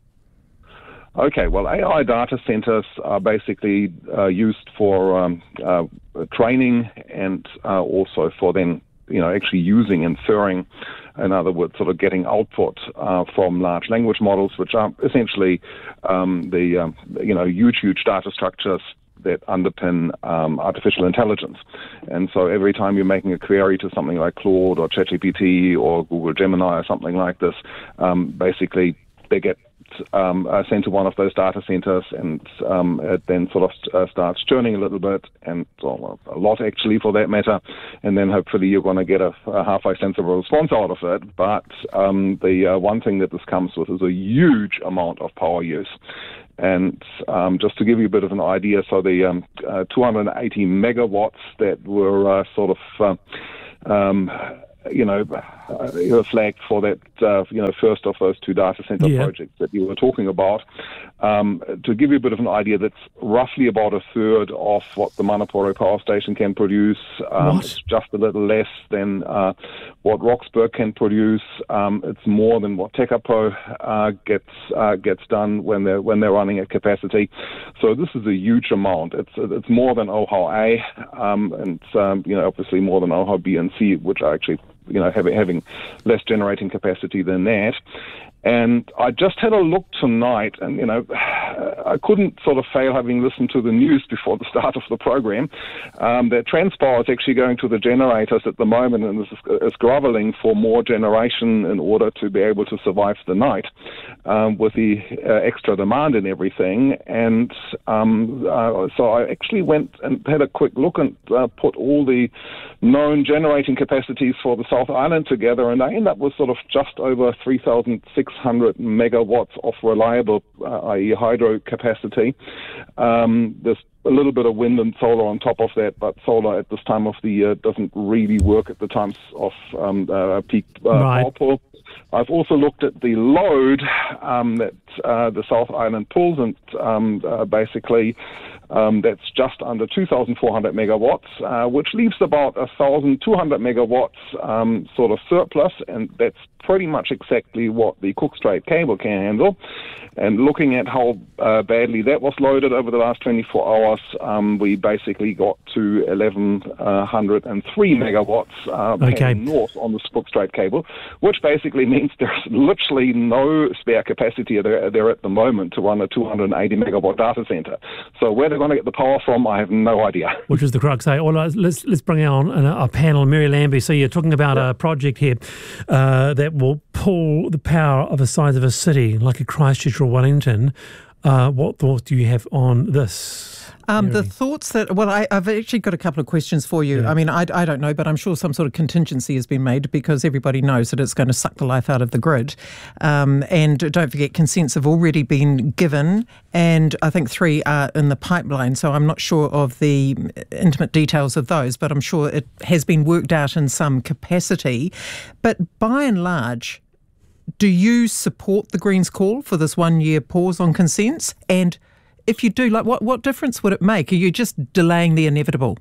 Okay, well, A I data centers are basically uh, used for um, uh, training and uh, also for then, you know, actually using, inferring, in other words, sort of getting output uh, from large language models, which are essentially um, the, um, you know, huge, huge data structures that underpin um, artificial intelligence. And so every time you're making a query to something like Claude or ChatGPT or Google Gemini or something like this, um, basically they get Um, uh, sent to one of those data centers, and um, it then sort of uh, starts churning a little bit, and well, a lot actually for that matter, and then hopefully you're going to get a, a halfway sensible response out of it. But um, the uh, one thing that this comes with is a huge amount of power use. And um, just to give you a bit of an idea, so the um, uh, two hundred eighty megawatts that were uh, sort of uh, um, you know, uh, flagged for that, uh, you know, first of those two data center yeah. projects that you were talking about. Um, to give you a bit of an idea, that's roughly about a third of what the Manapōuri power station can produce. Um, it's just a little less than uh, what Roxburgh can produce. Um, it's more than what Tekapo uh, gets uh, gets done when they're when they're running at capacity. So this is a huge amount. It's it's more than Ohau A, um, and um, you know, obviously more than Ohau B and C, which are actually, you know, having, having less generating capacity than that. And I just had a look tonight, and, you know, I couldn't sort of fail, having listened to the news before the start of the program, um, that Transpower is actually going to the generators at the moment and is, is groveling for more generation in order to be able to survive the night um, with the uh, extra demand and everything. And um, uh, so I actually went and had a quick look and uh, put all the known generating capacities for the South Island together, and I end up with sort of just over three thousand six hundred megawatts of reliable, uh, that is hydro capacity. Um, there's a little bit of wind and solar on top of that, but solar at this time of the year doesn't really work at the times of um, uh, peak uh, right. power pull. I've also looked at the load um, that uh, the South Island pulls, and um, uh, basically um, that's just under two thousand four hundred megawatts, uh, which leaves about one thousand two hundred megawatts um, sort of surplus, and that's pretty much exactly what the Cook Strait cable can handle. And looking at how uh, badly that was loaded over the last twenty-four hours, um, we basically got to eleven hundred three megawatts uh, okay. north on the Cook Strait cable, which basically means there's literally no spare capacity there, there at the moment to run a two hundred eighty megawatt data center. So where they're going to get the power from, I have no idea. Which is the crux. Eh? Well, let's let's bring on a panel. Mary Lambie, so you're talking about yeah. a project here uh, that will pull the power of the size of a city like a Christchurch or Wellington. Uh, what thoughts do you have on this? Um, the thoughts that, well, I, I've actually got a couple of questions for you. Yeah. I mean, I, I don't know, but I'm sure some sort of contingency has been made because everybody knows that it's going to suck the life out of the grid. Um, and don't forget, consents have already been given, and I think three are in the pipeline. So I'm not sure of the intimate details of those, but I'm sure it has been worked out in some capacity. But by and large, do you support the Greens' call for this one-year pause on consents? And if you do, like, what, what difference would it make? Are you just delaying the inevitable?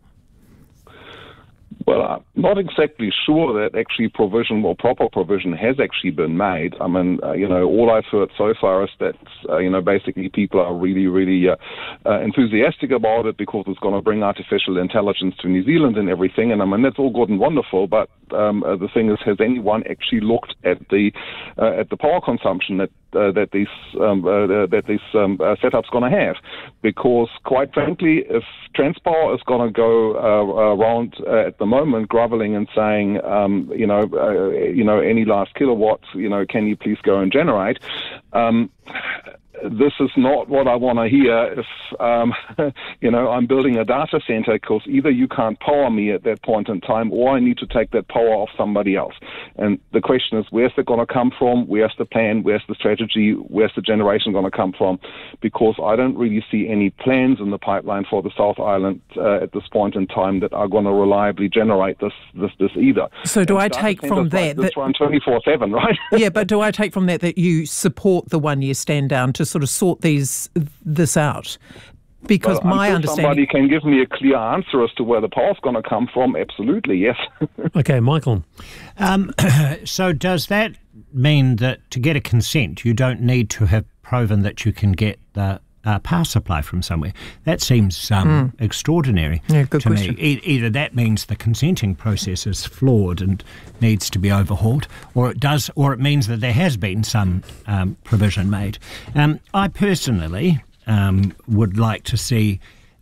Well, I'm not exactly sure that actually provision or proper provision has actually been made. I mean, uh, you know, all I've heard so far is that, uh, you know, basically people are really, really uh, uh, enthusiastic about it because it's going to bring artificial intelligence to New Zealand and everything. And I mean, that's all good and wonderful. But um, uh, the thing is, has anyone actually looked at the uh, at the power consumption that uh, that these um, uh, that these um, uh, setups going to have? Because quite frankly, if Transpower is going to go uh, around uh, at the moment groveling and saying, um, you know, uh, you know, any last kilowatts, you know, can you please go and generate? Um, this is not what I want to hear if, um, you know, I'm building a data center, because either you can't power me at that point in time or I need to take that power off somebody else. And the question is, where's it going to come from? Where's the plan? Where's the strategy? Where's the generation going to come from? Because I don't really see any plans in the pipeline for the South Island uh, at this point in time that are going to reliably generate this this, this either. So do and I take from that... Like this run twenty-four seven, right? Yeah, but do I take from that that you support the one-year stand-down to sort of sort these this out? Because well, my understanding... somebody can give me a clear answer as to where the power's going to come from, absolutely, yes. Okay, Michael. Um, so does that mean that to get a consent, you don't need to have proven that you can get the uh, power supply from somewhere? That seems um, mm. extraordinary yeah, good to question. me. E- either that means the consenting process is flawed and needs to be overhauled, or it does, or it means that there has been some um, provision made. Um, I personally... Um, would like to see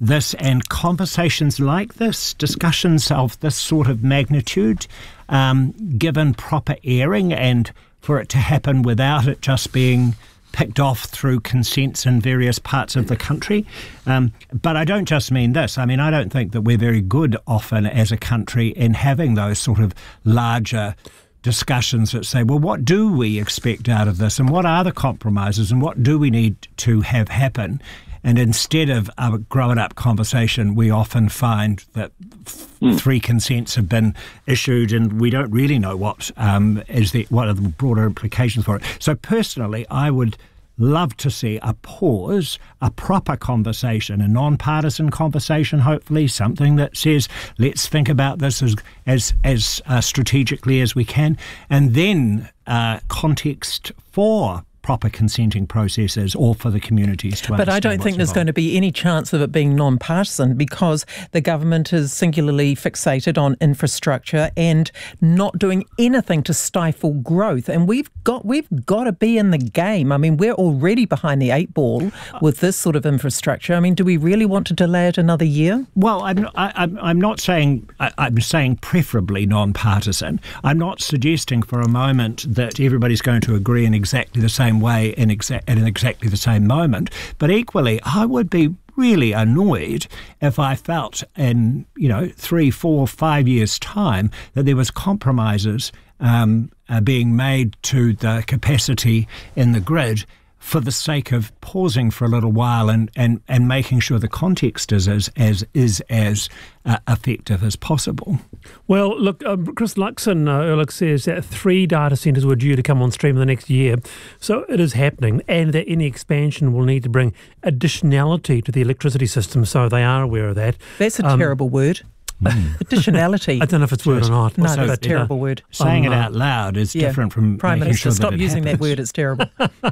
this and conversations like this, discussions of this sort of magnitude, um, given proper airing and for it to happen without it just being picked off through consents in various parts of the country. Um, but I don't just mean this. I mean, I don't think that we're very good often as a country in having those sort of larger discussions that say, well, what do we expect out of this and what are the compromises and what do we need to have happen? And instead of a grown-up conversation, we often find that mm. three consents have been issued and we don't really know what um, is the what are the broader implications for it. So personally, I would love to see a pause, a proper conversation, a non-partisan conversation, hopefully, something that says, let's think about this as as, as uh, strategically as we can, and then uh, context for proper consenting processes or for the communities to understand. But I don't think there's involved. going to be any chance of it being non-partisan because the government is singularly fixated on infrastructure and not doing anything to stifle growth. And we've got we've got to be in the game. I mean, we're already behind the eight ball with this sort of infrastructure. I mean, do we really want to delay it another year? Well, I'm I, I'm I'm not saying I, I'm saying preferably non-partisan. I'm not suggesting for a moment that everybody's going to agree in exactly the same way in exact in exactly the same moment, but equally I would be really annoyed if I felt in you know three, four, five years' time that there was compromises um, uh, being made to the capacity in the grid for the sake of pausing for a little while and, and, and making sure the context is as as is as uh, effective as possible. Well, look, um, Chris Luxon, uh, Erlich says that three data centres were due to come on stream in the next year. So it is happening, and that any expansion will need to bring additionality to the electricity system, so they are aware of that. That's a um, terrible word. Mm. Additionality. I don't know if it's a word or not. No, So, it's a terrible yeah. word. Saying Um, it out loud is Yeah. different from Prime making Minister, sure stop that it using that happens. word. It's terrible.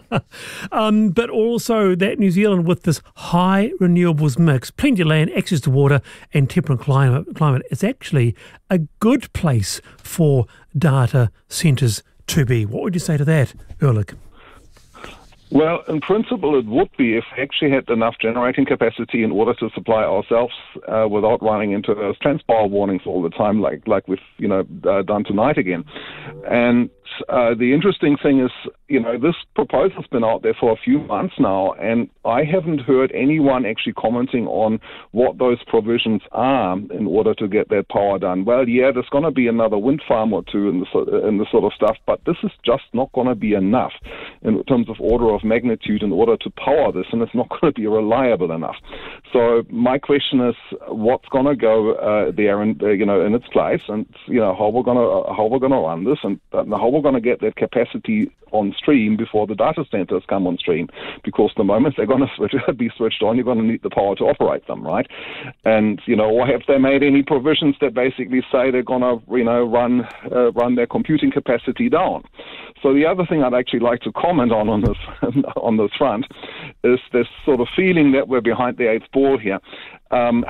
Um, but also that New Zealand, with this high renewables mix, plenty of land, access to water and temperate climate, climate, it's actually a good place for data centres to be. What would you say to that, Erlich? Well, in principle, it would be if we actually had enough generating capacity in order to supply ourselves uh, without running into those transpire warnings all the time, like like we've you know uh, done tonight again. And uh, the interesting thing is, you know, this proposal's been out there for a few months now, and I haven't heard anyone actually commenting on what those provisions are in order to get that power done. Well, yeah, there's going to be another wind farm or two in the in this sort of stuff, but this is just not going to be enough in terms of order of magnitude in order to power this, and it's not going to be reliable enough. So my question is, what's going to go uh, there, in, uh, you know, in its place, and you know how we're going to uh, how we're going to run this, and uh, how we're going to get that capacity on stream before the data centers come on stream, because the moment they're going to switch, be switched on, you're going to need the power to operate them, right? And you know, or have they made any provisions that basically say they're going to, you know, run uh, run their computing capacity down? So the other thing I'd actually like to comment on on this on this front is this sort of feeling that we're behind the eighth ball here. Um,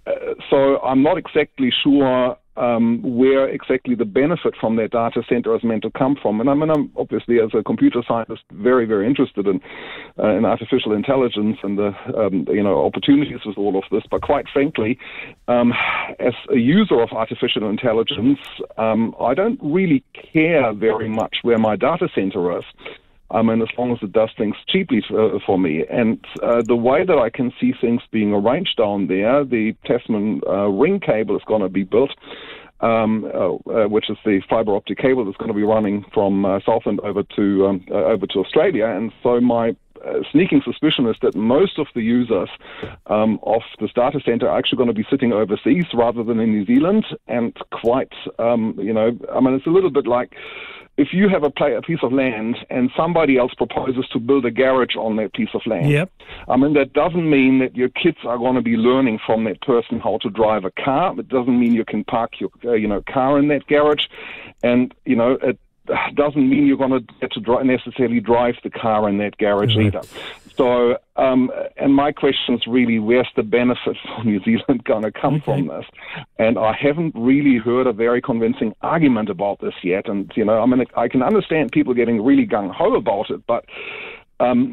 so I'm not exactly sure Um, where exactly the benefit from their data center is meant to come from. And I mean, I'm obviously, as a computer scientist, very, very interested in uh, in artificial intelligence and the um, you know opportunities with all of this. But quite frankly, um, as a user of artificial intelligence, um, I don't really care very much where my data center is. I mean, as long as it does things cheaply for, for me. And uh, the way that I can see things being arranged down there, the Tasman uh, ring cable is going to be built, um, uh, uh, which is the fibre optic cable that's going to be running from uh, Southland over to um, uh, over to Australia. And so my Uh, sneaking suspicion is that most of the users um, of this data center are actually going to be sitting overseas rather than in New Zealand, and quite, um, you know, I mean, it's a little bit like if you have a, play, a piece of land and somebody else proposes to build a garage on that piece of land. Yep. I mean, that doesn't mean that your kids are going to be learning from that person how to drive a car. It doesn't mean you can park your, uh, you know, car in that garage, and you know, it doesn't mean you're going to get to drive, necessarily drive the car in that garage Right. either. So, um, and my question is really, where's the benefit for New Zealand going to come Okay. from this? And I haven't really heard a very convincing argument about this yet. And, you know, I mean, I can understand people getting really gung-ho about it, but um,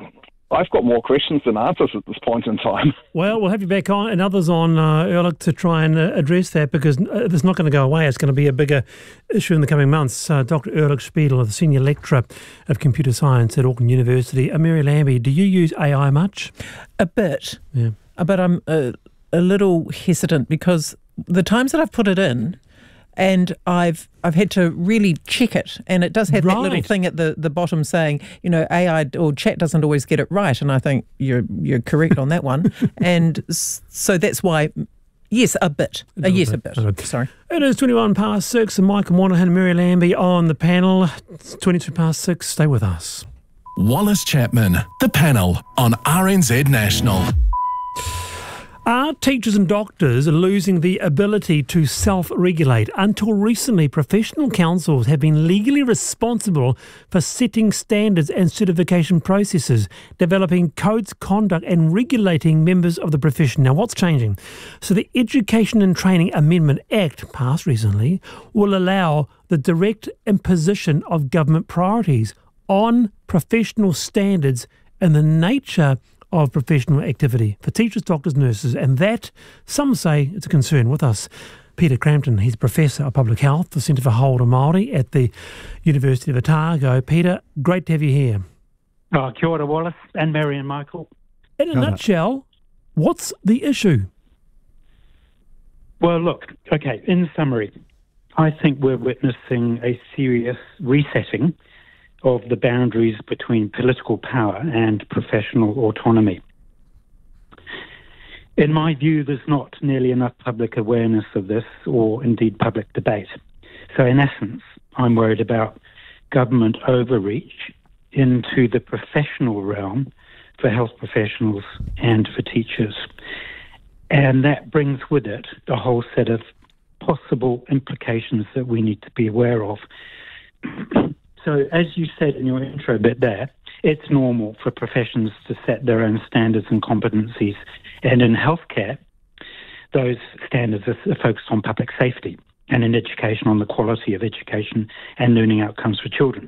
I've got more questions than answers at this point in time. Well, we'll have you back on and others on, uh, Erlich, to try and uh, address that, because uh, it's not going to go away. It's going to be a bigger issue in the coming months. Uh, Doctor Erlich Spiedel, the Senior Lecturer of Computer Science at Auckland University. Uh, Mary Lambie, do you use A I much? A bit. Yeah. But I'm a, a little hesitant because the times that I've put it in, and I've I've had to really check it, and it does have right. that little thing at the, the bottom saying, you know, A I or chat doesn't always get it right, and I think you're you're correct on that one, and so that's why, yes, a bit, a, a yes, bit. a bit. A bit. Sorry. It is twenty-one past six, and Michael Monahan and Mary Lambie on the panel. It's twenty-two past six. Stay with us. Wallace Chapman, the panel on R N Z National. Are teachers and doctors losing the ability to self-regulate? Until recently, professional councils have been legally responsible for setting standards and certification processes, developing codes of conduct and regulating members of the profession. Now, what's changing? So the Education and Training Amendment Act, passed recently, will allow the direct imposition of government priorities on professional standards and the nature of professional activity for teachers, doctors, nurses, and that, some say, it's a concern. With us, Peter Crampton. He's Professor of Public Health, the Centre for Hold and Māori at the University of Otago. Peter, great to have you here. Oh, kia ora, Wallace, and Mary and Michael. In a Got nutshell, it. What's the issue? Well, look, okay, in summary, I think we're witnessing a serious resetting of the boundaries between political power and professional autonomy. In my view, there's not nearly enough public awareness of this, or indeed public debate. So in essence, I'm worried about government overreach into the professional realm for health professionals and for teachers. And that brings with it a whole set of possible implications that we need to be aware of. So, as you said in your intro bit there, it's normal for professions to set their own standards and competencies. And in healthcare, those standards are focused on public safety, and in education on the quality of education and learning outcomes for children.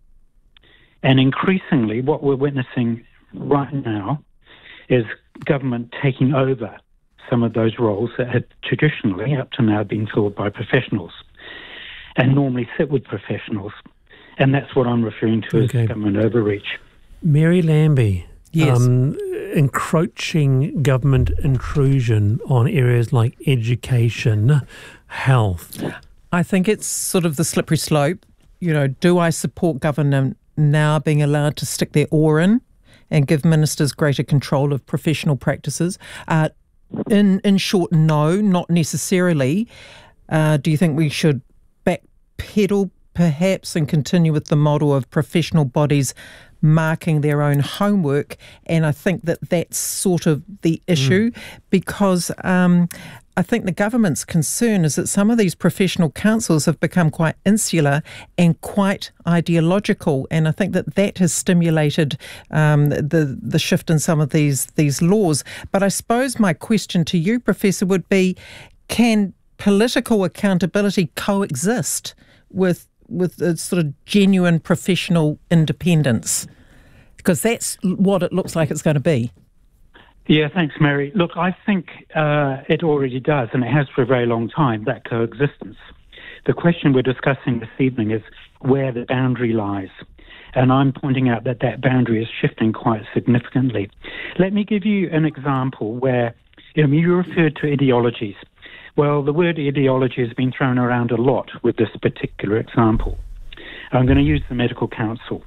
And increasingly, what we're witnessing right now is government taking over some of those roles that had traditionally, up to now, been filled by professionals and normally sit with professionals. And that's what I'm referring to okay. as government overreach. Mary Lambie, yes. um, encroaching government intrusion on areas like education, health. I think it's sort of the slippery slope. You know, do I support government now being allowed to stick their oar in and give ministers greater control of professional practices? Uh, in, in short, no, not necessarily. Uh, do you think we should backpedal perhaps and continue with the model of professional bodies marking their own homework? And I think that that's sort of the issue mm. because um, I think the government's concern is that some of these professional councils have become quite insular and quite ideological, and I think that that has stimulated um, the the shift in some of these these laws. But I suppose my question to you, Professor, would be, can political accountability coexist with with a sort of genuine professional independence? Because that's what it looks like it's going to be. Yeah, thanks, Mary. Look, I think uh, it already does, and it has for a very long time, that coexistence. The question we're discussing this evening is where the boundary lies. And I'm pointing out that that boundary is shifting quite significantly. Let me give you an example where, you know, you referred to ideologies. Well, the word ideology has been thrown around a lot with this particular example. I'm going to use the Medical Council.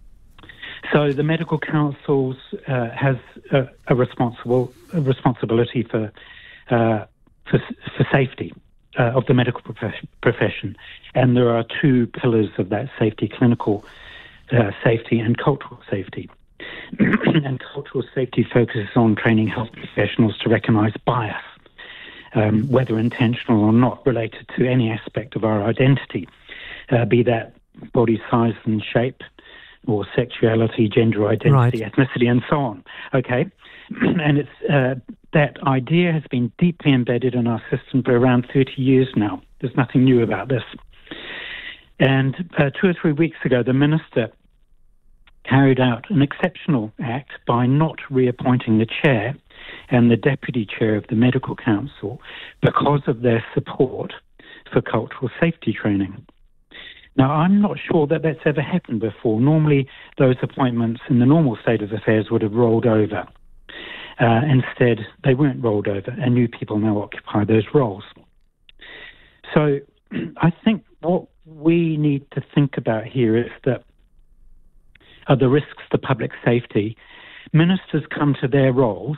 So the Medical Council uh, has a, a responsible a responsibility for, uh, for for safety uh, of the medical prof- profession, and there are two pillars of that safety: clinical uh, safety and cultural safety. And cultural safety focuses on training health professionals to recognise bias, Um, whether intentional or not, related to any aspect of our identity, uh, be that body size and shape, or sexuality, gender identity, right. ethnicity, and so on. Okay, and it's uh, that idea has been deeply embedded in our system for around thirty years now. There's nothing new about this. And uh, two or three weeks ago, the minister carried out an exceptional act by not reappointing the chair and the deputy chair of the Medical Council because of their support for cultural safety training. Now, I'm not sure that that's ever happened before. Normally, those appointments in the normal state of affairs would have rolled over. Uh, instead, they weren't rolled over, and new people now occupy those roles. So I think what we need to think about here is that are the risks to public safety. Ministers come to their roles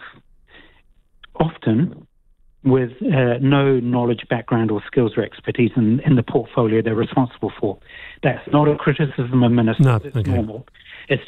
often with uh, no knowledge, background or skills or expertise in, in the portfolio they're responsible for. That's not a criticism of ministers. No, it's okay. normal. It's